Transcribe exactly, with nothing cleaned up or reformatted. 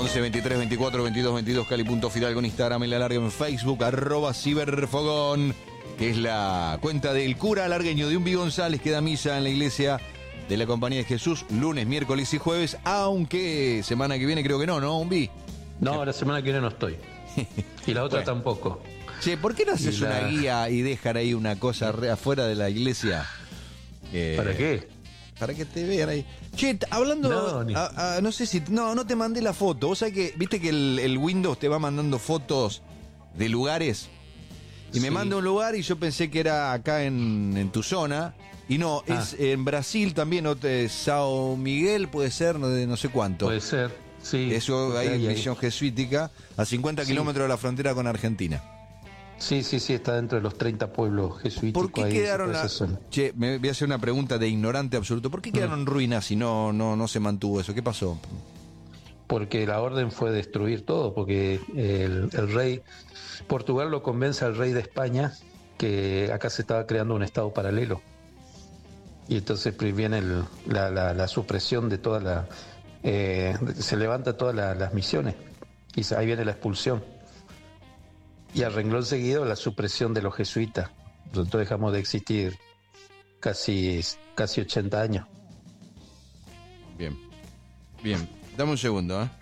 once, veintitrés, veinticuatro, veintidós, veintidós, Cali.Fidalgo en Instagram, en la larga en Facebook, arroba Ciberfogón, que es la cuenta del cura alargueño de Umbi González, que da misa en la iglesia de la Compañía de Jesús, lunes, miércoles y jueves, aunque semana que viene creo que no, ¿no, Umbi? No, la semana que viene no estoy. Y la otra bueno. tampoco. Che, ¿por qué no haces Y la- una guía y dejar ahí una cosa re afuera de la iglesia? Eh, ¿Para qué? Para que te vean ahí. Che, t- hablando, No, ni- a- a- no sé si, no, no te mandé la foto. Vos sabés que, viste que el, el Windows te va mandando fotos de lugares. Y me Sí. manda un lugar y yo pensé que era acá en, en tu zona. Y no, Ah. es en Brasil también, ¿no? Te- Sao Miguel puede ser, no, de no sé cuánto. Puede ser, sí. Eso ahí, Ahí, ahí. misión jesuítica, a cincuenta Sí. kilómetros de la frontera con Argentina. Sí, sí, sí, está dentro de los treinta pueblos jesuíticos. ¿Por qué ahí, quedaron esa la... zona. Che, me voy a hacer una pregunta de ignorante absoluto. ¿Por qué quedaron ruinas y no, no, no se mantuvo eso? ¿Qué pasó? Porque la orden fue destruir todo, porque el, el rey, Portugal lo convence al rey de España que acá se estaba creando un estado paralelo. Y entonces pues, viene el- la, la- la supresión de toda la... eh, se levanta todas la- las misiones y se- ahí viene la expulsión. Y a renglón seguido la supresión de los jesuitas. Nosotros dejamos de existir casi, casi ochenta años. Bien. Bien. Dame un segundo, ¿eh?